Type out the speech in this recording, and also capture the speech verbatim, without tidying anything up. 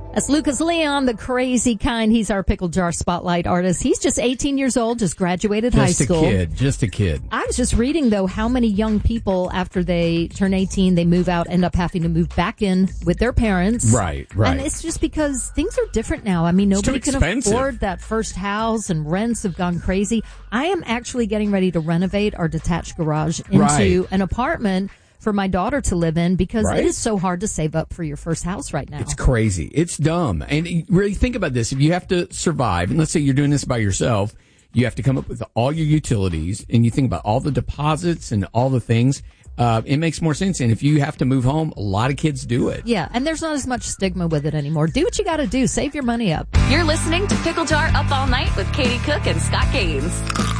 That's Lucas Leon, the crazy kind. He's our Pickle Jar Spotlight artist. He's just eighteen years old, just graduated high school. Just a kid, just a kid. I was just reading, though, how many young people, after they turn eighteen, they move out, end up having to move back in with their parents. Right, right. And it's just because things are different now. I mean, nobody can afford that first house, and rents have gone crazy. I am actually getting ready to renovate our detached garage into Right. an apartment for my daughter to live in because Right. it is so hard to save up for your first house right now. It's crazy. It's dumb. And you really think about this. If you have to survive, and let's say you're doing this by yourself, you have to come up with all your utilities, and you think about all the deposits and all the things. Uh, it makes more sense. And if you have to move home, a lot of kids do it. Yeah, and there's not as much stigma with it anymore. Do what you got to do. Save your money up. You're listening to Pickle Jar Up All Night with Katie Cook and Scott Gaines.